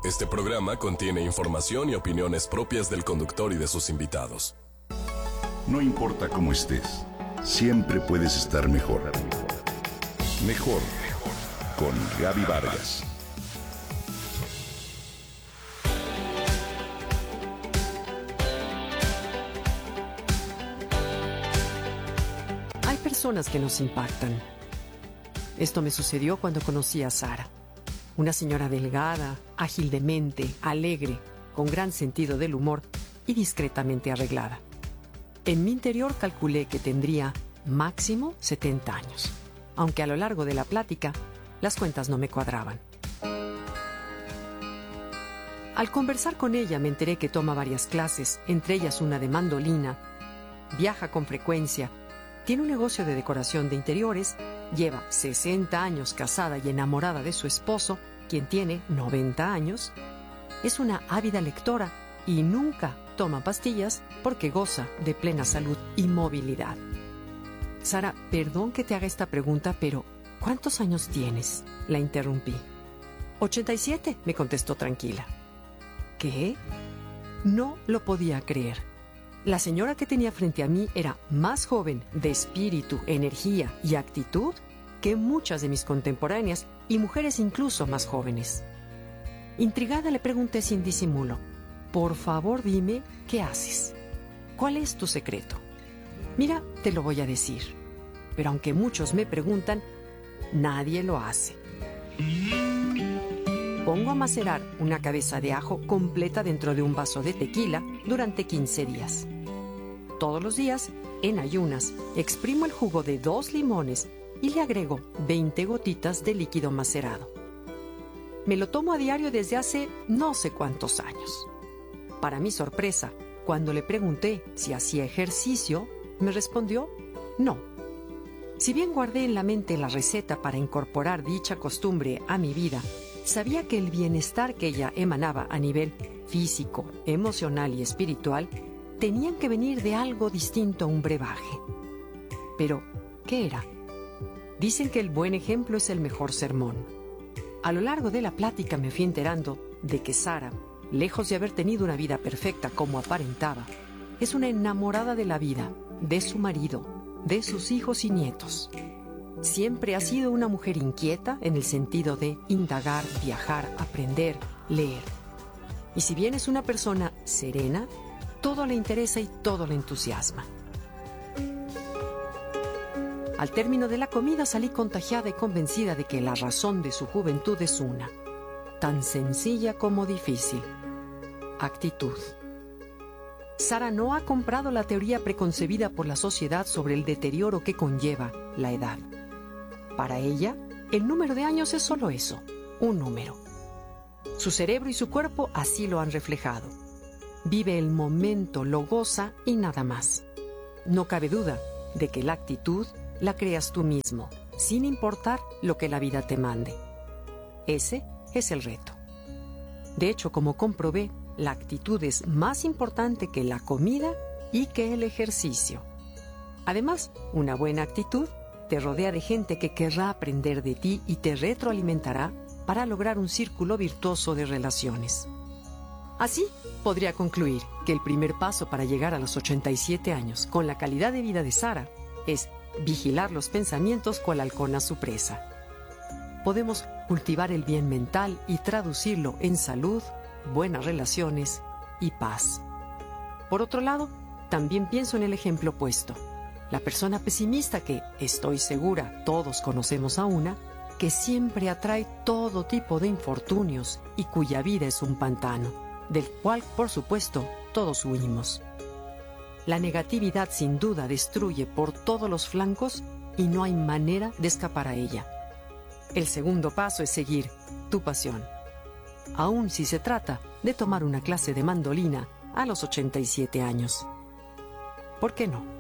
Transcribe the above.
Este programa contiene información y opiniones propias del conductor y de sus invitados. No importa cómo estés, siempre puedes estar mejor. Mejor, con Gaby Vargas. Hay personas que nos impactan. Esto me sucedió cuando conocí a Sara. Una señora delgada, ágil de mente, alegre, con gran sentido del humor y discretamente arreglada. En mi interior calculé que tendría máximo 70 años, aunque a lo largo de la plática las cuentas no me cuadraban. Al conversar con ella me enteré que toma varias clases, entre ellas una de mandolina, viaja con frecuencia, tiene un negocio de decoración de interiores, lleva 60 años casada y enamorada de su esposo, quien tiene 90 años, es una ávida lectora y nunca toma pastillas porque goza de plena salud y movilidad. Sara, perdón que te haga esta pregunta, pero ¿cuántos años tienes?, la interrumpí. 87, me contestó tranquila. ¿Qué? No lo podía creer. La señora que tenía frente a mí era más joven de espíritu, energía y actitud que muchas de mis contemporáneas y mujeres incluso más jóvenes. Intrigada le pregunté sin disimulo: por favor dime, ¿qué haces? ¿Cuál es tu secreto? Mira, te lo voy a decir, pero aunque muchos me preguntan, nadie lo hace. Pongo a macerar una cabeza de ajo completa dentro de un vaso de tequila durante 15 días. Todos los días, en ayunas, exprimo el jugo de 2 limones y le agrego 20 gotitas de líquido macerado. Me lo tomo a diario desde hace no sé cuántos años. Para mi sorpresa, cuando le pregunté si hacía ejercicio, me respondió no. Si bien guardé en la mente la receta para incorporar dicha costumbre a mi vida, sabía que el bienestar que ella emanaba a nivel físico, emocional y espiritual tenían que venir de algo distinto a un brebaje. Pero, ¿qué era? Dicen que el buen ejemplo es el mejor sermón. A lo largo de la plática me fui enterando de que Sara, lejos de haber tenido una vida perfecta como aparentaba, es una enamorada de la vida, de su marido, de sus hijos y nietos. Siempre ha sido una mujer inquieta en el sentido de indagar, viajar, aprender, leer. Y si bien es una persona serena, todo le interesa y todo le entusiasma. Al término de la comida salí contagiada y convencida de que la razón de su juventud es una, tan sencilla como difícil: actitud. Sara no ha comprado la teoría preconcebida por la sociedad sobre el deterioro que conlleva la edad. Para ella, el número de años es solo eso, un número. Su cerebro y su cuerpo así lo han reflejado. Vive el momento, lo goza y nada más. No cabe duda de que la actitud la creas tú mismo, sin importar lo que la vida te mande. Ese es el reto. De hecho, como comprobé, la actitud es más importante que la comida y que el ejercicio. Además, una buena actitud te rodea de gente que querrá aprender de ti y te retroalimentará para lograr un círculo virtuoso de relaciones. Así, podría concluir que el primer paso para llegar a los 87 años con la calidad de vida de Sara es vigilar los pensamientos cual halcón a su presa. Podemos cultivar el bien mental y traducirlo en salud, buenas relaciones y paz. Por otro lado, también pienso en el ejemplo opuesto: la persona pesimista que, estoy segura, todos conocemos a una, que siempre atrae todo tipo de infortunios y cuya vida es un pantano, del cual, por supuesto, todos huimos. La negatividad sin duda destruye por todos los flancos y no hay manera de escapar a ella. El segundo paso es seguir tu pasión, aun si se trata de tomar una clase de mandolina a los 87 años. ¿Por qué no?